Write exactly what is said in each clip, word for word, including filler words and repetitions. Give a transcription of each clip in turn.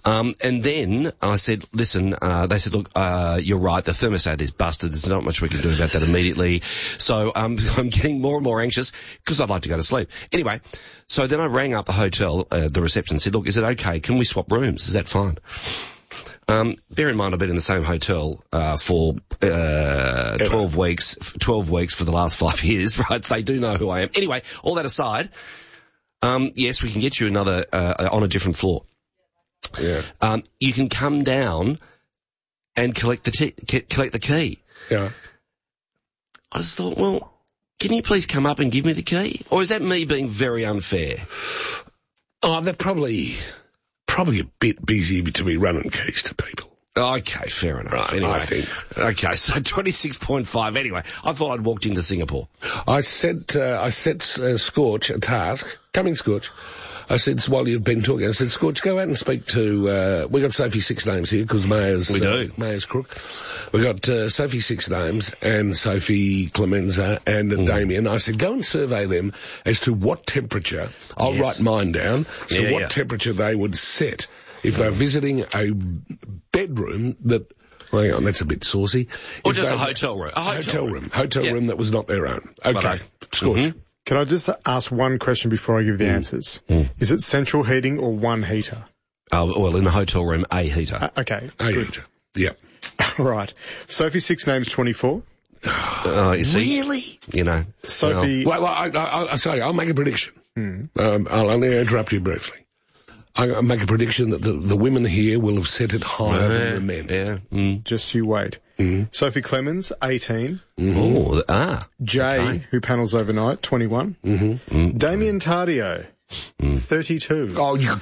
Um, and then I said, listen, uh, they said, look, uh, you're right, the thermostat is busted. There's not much we can do about that immediately. So, um, I'm getting more and more anxious because I'd like to go to sleep. Anyway, so then I rang up the hotel, uh, the reception, and said, look, is it okay? Can we swap rooms? Is that fine? Um, bear in mind I've been in the same hotel, uh, for, uh, twelve weeks, twelve weeks for the last five years, right? They do know who I am. Anyway, all that aside, um, yes, we can get you another, uh, on a different floor. Yeah. Um, you can come down and collect the t- collect the key. Yeah. I just thought, well, can you please come up and give me the key? Or is that me being very unfair? Oh, they're probably, probably a bit busy to be running keys to people. Okay, fair enough. Right, anyway, I think. Okay, so twenty-six point five. Anyway, I thought I'd walked into Singapore. I sent, uh, I sent uh, Scorch a task. Coming, Scorch. I said, while you've been talking, I said, Scorch, go out and speak to, uh, we got Sophie Six Names here, because Mayor's, we do. Uh, Mayor's crook. We got, uh, Sophie Six Names and Sophie Clemenza and mm. Damien. I said, go and survey them as to what temperature, I'll yes. write mine down, as to yeah, what yeah. temperature they would set if they're visiting a bedroom that, hang on, that's a bit saucy. Or if just they, a hotel room. A hotel, hotel room. room. Hotel yeah. room that was not their own. Okay. Right. Scorch. Mm-hmm. Can I just ask one question before I give the mm. answers? Mm. Is it central heating or one heater? Oh, well, in the hotel room, a heater. Uh, okay. A good. heater. Yep. Right. Sophie Six Names twenty-four. Oh, you see? Really? You know. Sophie... Well, well I, I, I, sorry, I'll make a prediction. Mm. Um, I'll only interrupt you briefly. I'll make a prediction that the, the women here will have set it higher yeah, than the men. Yeah. Mm. Just you wait. Mm. Sophie Clemens, eighteen. Mm-hmm. Oh, ah. Jay, okay. who panels overnight, twenty-one. Mm-hmm. Mm. Damien Tardio, mm. thirty-two. Oh, you...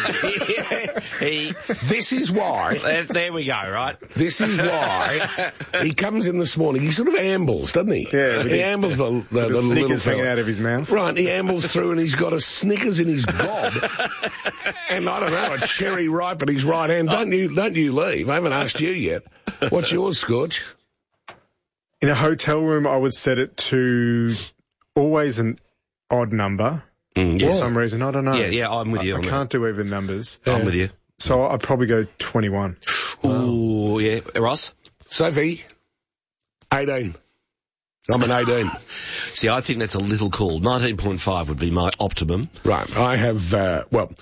yeah, he, this is why... There, there we go, right? This is why he comes in this morning. He sort of ambles, doesn't he? Yeah. He ambles the, the, the, the little Snickers hanging fella. out of his mouth. Right, he ambles through and he's got a Snickers in his gob. And I don't know, a cherry ripe in his right hand. Don't you, don't you leave. I haven't asked you yet. What's yours, Scorch? In a hotel room, I would set it to always an odd number. Mm, For yes. some reason, I don't know. Yeah, yeah, I'm with you I, on I that. can't do even numbers. I'm with you. So I'd probably go twenty-one. Ooh, yeah. Ross? Sophie? eighteen. I'm an eighteen. See, I think that's a little cool. nineteen point five would be my optimum. Right. I have, uh, well,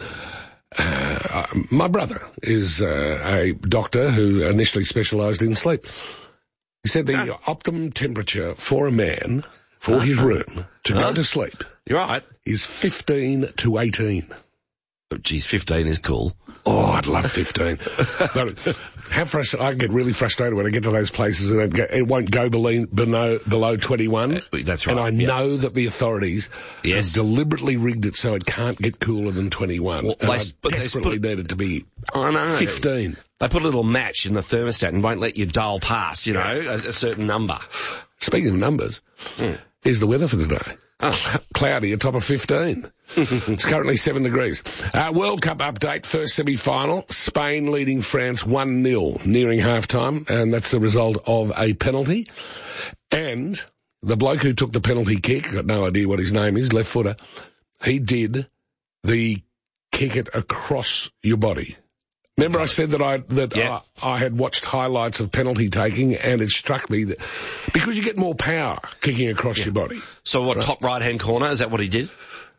uh, my brother is uh, a doctor who initially specialised in sleep. He said the ah. optimum temperature for a man, for uh, his room, to uh, go to sleep, you're right, is fifteen to eighteen. Oh, geez, fifteen is cool. Oh, I'd love fifteen. But how frust- I get really frustrated when I get to those places and it, get, it won't go below, below, below twenty-one. Uh, that's right. And I yeah. know that the authorities yes. have deliberately rigged it so it can't get cooler than twenty-one. Well, and they, I but desperately they put, need it to be I know. fifteen. They put a little match in the thermostat and won't let you dial past, you know, a, a certain number. Speaking of numbers, mm. here's the weather for today. Oh. Cloudy, a top of fifteen. It's currently seven degrees. Uh, World Cup update, first semi-final. Spain leading France one nil, nearing half-time, and that's the result of a penalty. And the bloke who took the penalty kick, got no idea what his name is, left footer, he did the kick it across your body. Remember I said that I that yeah. I, I had watched highlights of penalty taking, and it struck me that because you get more power kicking across yeah. your body. So what, right? Top right-hand corner, is that what he did?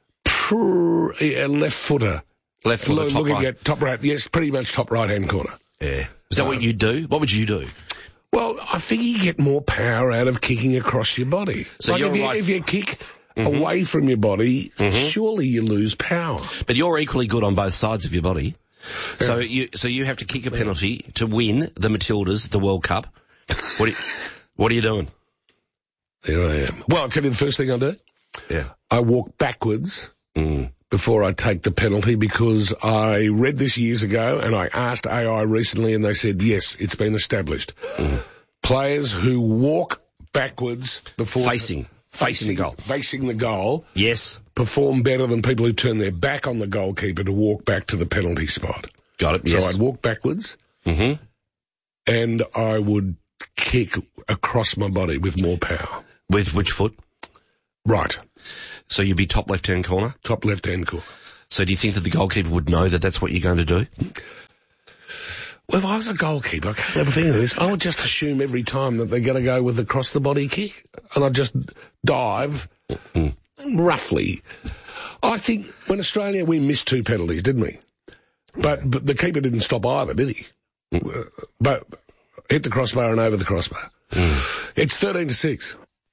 Purr, yeah, left footer. Left footer, L- top looking right. at top right, yes, pretty much top right-hand corner. Yeah. Is that um, what you do? What would you do? Well, I think you get more power out of kicking across your body. So like you're if you, right. if you kick mm-hmm. away from your body, mm-hmm. surely you lose power. But you're equally good on both sides of your body. Yeah. So you so you have to kick a penalty to win the Matildas, the World Cup. What are you, what are you doing? There I am. Well, I'll tell you the first thing I do. Yeah. I walk backwards mm. before I take the penalty because I read this years ago and I asked A I recently and they said, yes, it's been established. Mm. Players who walk backwards before... Facing. Facing the goal. Facing the goal. Yes. Perform better than people who turn their back on the goalkeeper to walk back to the penalty spot. Got it, so yes. I'd walk backwards mm-hmm. and I would kick across my body with more power. With which foot? Right. So you'd be top left-hand corner? Top left-hand corner. So do you think that the goalkeeper would know that that's what you're going to do? Well, if I was a goalkeeper, I can't ever think of this, I would just assume every time that they're going to go with the cross-the-body kick, and I'd just dive mm-hmm. roughly. I think when Australia, we missed two penalties, didn't we? But, but the keeper didn't stop either, did he? Mm. But hit the crossbar and over the crossbar. Mm. It's thirteen to six.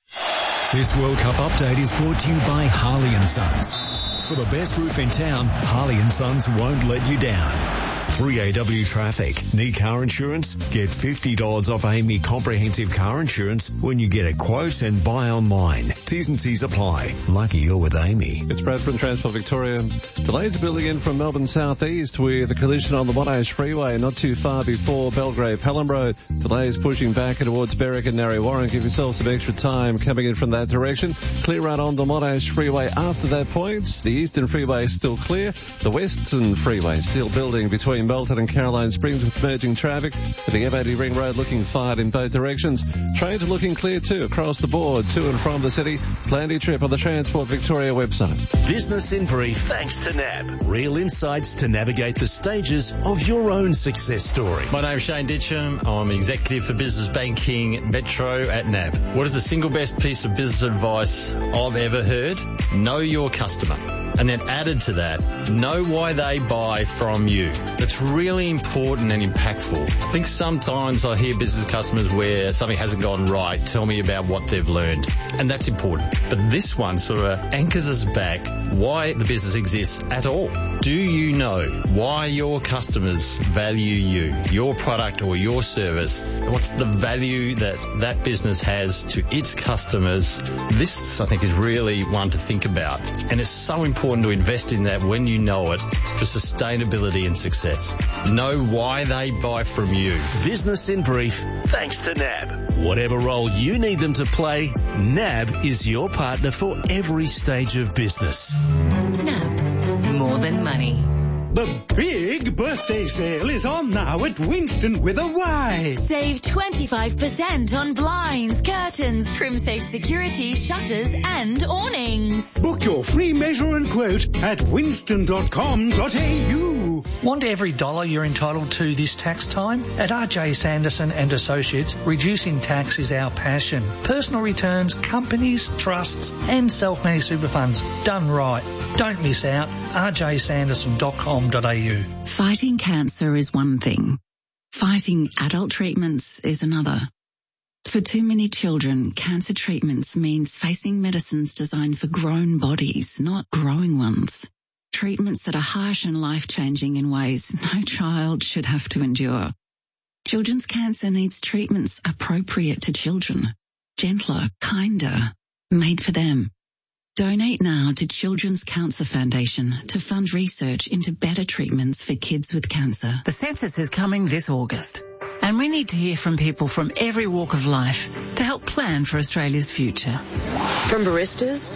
This World Cup update is brought to you by Harley and Sons. For the best roof in town, Harley and Sons won't let you down. three A W Traffic. Need car insurance? Get fifty dollars off A M I Comprehensive Car Insurance when you get a quote and buy online. T's and C's apply. Lucky you're with Amy. It's Brad from Transport Victoria. Delays are building in from Melbourne southeast with a collision on the Monash Freeway not too far before Belgrave Pelham Road. Delays pushing back towards Berwick and Narre Warren. Give yourself some extra time coming in from that direction. Clear out on the Monash Freeway after that point. The Eastern Freeway is still clear. The Western Freeway still building between Melton and Caroline Springs with merging traffic. With the F eighty Ring Road looking fine in both directions. Trains are looking clear too across the board to and from the city. Plan your trip on the Transport Victoria website. Business in Brief thanks to N A B. Real insights to navigate the stages of your own success story. My name is Shane Ditcham. I'm Executive for Business Banking Metro at N A B. What is the single best piece of business advice I've ever heard? Know your customer. And then added to that, know why they buy from you. It's really important and impactful. I think sometimes I hear business customers where something hasn't gone right tell me about what they've learned. And that's important. But this one sort of anchors us back why the business exists at all. Do you know why your customers value you, your product or your service? What's the value that that business has to its customers? This, I think, is really one to think about. And it's so important to invest in that when you know it for sustainability and success. Know why they buy from you. Business in Brief thanks to N A B. Whatever role you need them to play, N A B is your partner for every stage of business. N A B. More than money. The big birthday sale is on now at Winston with a Y. Save twenty-five percent on blinds, curtains, CrimSafe security, shutters and awnings. Book your free measure and quote at winston dot com dot a u. Want every dollar you're entitled to this tax time? At R J Sanderson and Associates, reducing tax is our passion. Personal returns, companies, trusts and self-managed super funds. Done right. Don't miss out. r j sanderson dot com dot a u. Fighting cancer is one thing. Fighting adult treatments is another. For too many children, cancer treatments means facing medicines designed for grown bodies, not growing ones. Treatments that are harsh and life-changing in ways no child should have to endure. Children's cancer needs treatments appropriate to children, gentler, kinder, made for them. Donate now to Children's Cancer Foundation to fund research into better treatments for kids with cancer. The census is coming this August, and we need to hear from people from every walk of life to help plan for Australia's future. From baristas,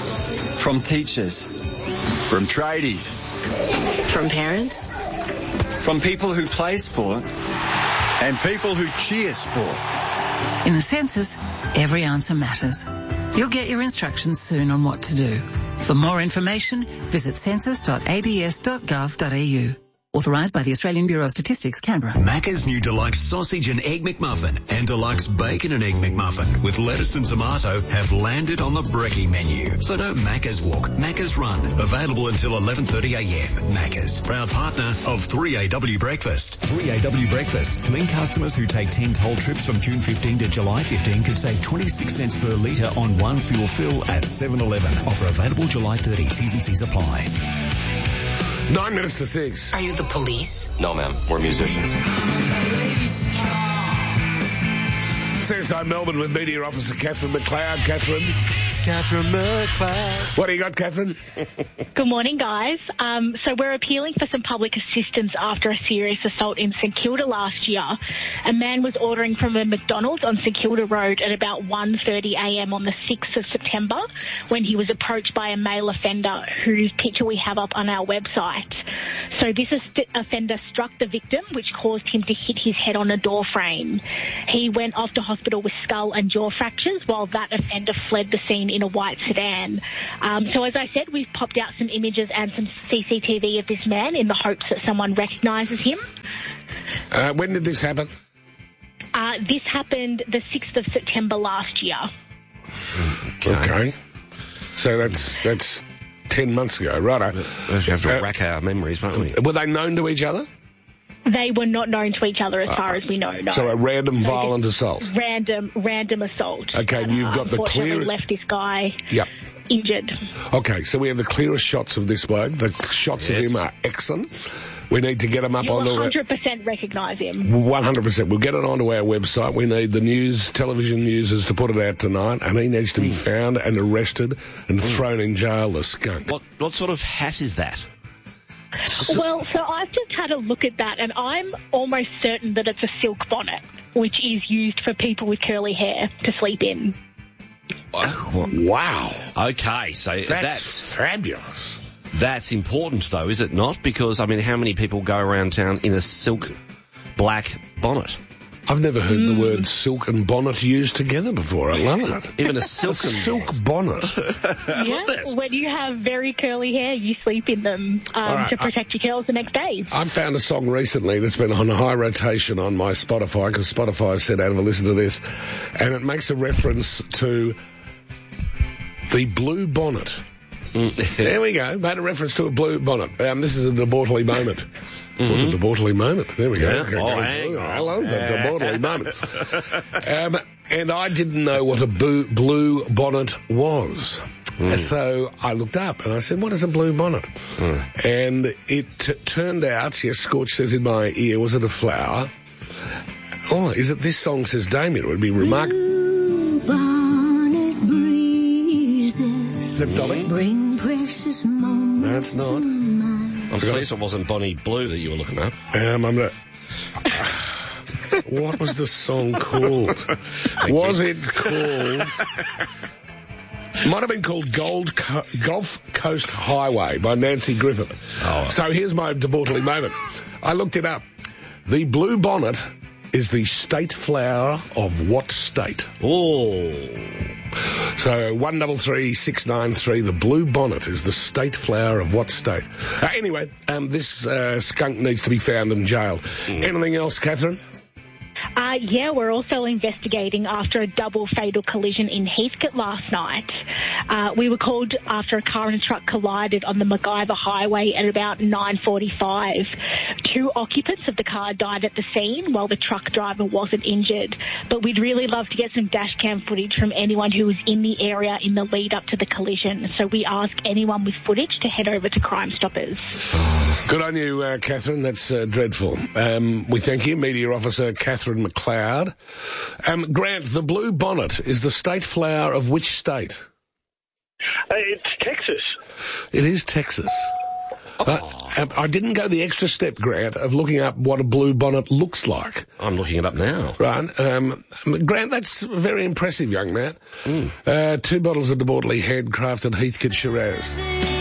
from teachers, from tradies, from parents, from people who play sport, and people who cheer sport. In the census, every answer matters. You'll get your instructions soon on what to do. For more information, visit census dot a b s dot gov dot a u. Authorised by the Australian Bureau of Statistics, Canberra. Macca's new Deluxe Sausage and Egg McMuffin and Deluxe Bacon and Egg McMuffin with lettuce and tomato have landed on the brekkie menu. So don't Macca's walk, Macca's run. Available until eleven thirty a m. Macca's, proud partner of three A W Breakfast. three A W Breakfast. Link customers who take ten toll trips from June fifteenth to July fifteenth could save twenty-six cents per litre on one fuel fill at seven eleven. Offer available July thirtieth. T's and C's apply. Nine minutes to six. Are you the police? No, ma'am. We're musicians. C S I Melbourne with Media Officer Catherine McLeod. Catherine. Catherine McLeod. What do you got, Catherine? Good morning, guys. Um, so we're appealing for some public assistance after a serious assault in St Kilda last year. A man was ordering from a McDonald's on St Kilda Road at about one thirty a m on the sixth of September when he was approached by a male offender whose picture we have up on our website. So this offender struck the victim, which caused him to hit his head on a door frame. He went off to hospital with skull and jaw fractures while that offender fled the scene in a white sedan. Um, so as I said, we've popped out some images and some C C T V of this man in the hopes that someone recognises him. Uh, when did this happen? Uh, this happened the sixth of September last year. Okay. okay. So that's that's ten months ago, right? We have to uh, rack our memories, won't we? Were they known to each other? They were not known to each other as far uh, as we know, no. So a random so violent assault? Random random assault. Okay, and you've got the clear... left this guy yep. injured. Okay, so we have the clearest shots of this bloke. The shots yes. of him are excellent. We need to get him up You'll on the... one hundred percent recognise him. one hundred percent. We'll get it onto our website. We need the news, television users to put it out tonight, and he needs to be mm. found and arrested and mm. thrown in jail, the skunk. What, what sort of hat is that? Well, so I've just had a look at that, and I'm almost certain that it's a silk bonnet, which is used for people with curly hair to sleep in. Wow. Okay, so that's, that's fabulous. That's important, though, is it not? Because, I mean, how many people go around town in a silk black bonnet? I've never heard mm. the word silk and bonnet used together before. I love it. Even a silk a silk bonnet. Yeah, when you have very curly hair, you sleep in them um, right, to protect I, your curls the next day. I found a song recently that's been on high rotation on my Spotify, because Spotify said, have a listen to this, and it makes a reference to the blue bonnet. There we go. Made a reference to a blue bonnet. Um, this is a Debortley moment. Mm-hmm. What's a Debortley moment? There we go. Yeah. Okay, oh, hang on. I love the Debortley moment. Um, and I didn't know what a boo- blue bonnet was. Mm. So I looked up and I said, what is a blue bonnet? Mm. And it t- turned out, yes, Scorch says in my ear, was it a flower? Oh, is it this song, says Damien? It would be remarkable. Is that Dolly? Bring precious moments. That's not. I'm pleased it wasn't Bonnie Blue that you were looking at. Um, I'm not. What was the song called? Was it called? It might have been called Gold Co- Gulf Coast Highway by Nancy Griffith. Oh. So here's my Debortley moment. I looked it up. The blue bonnet is the state flower of what state? Oh. So one double three six nine three. The blue bonnet is the state flower of what state? Uh, anyway, um, this uh, skunk needs to be found and jailed. Mm. Anything else, Catherine? Uh, yeah, we're also investigating after a double fatal collision in Heathcote last night. Uh, we were called after a car and a truck collided on the MacGyver Highway at about nine forty-five. Two occupants of the car died at the scene while the truck driver wasn't injured. But we'd really love to get some dash cam footage from anyone who was in the area in the lead up to the collision. So we ask anyone with footage to head over to Crime Stoppers. Good on you, uh, Catherine. That's uh, dreadful. Um, we thank you, Media Officer Catherine McLeod. Um, Grant, the blue bonnet is the state flower of which state? Uh, it's Texas. It is Texas. Uh, I didn't go the extra step, Grant, of looking up what a blue bonnet looks like. I'm looking it up now. Right. Um, Grant, that's very impressive, young man. Mm. Uh, two bottles of Debortley handcrafted Heathcote Shiraz.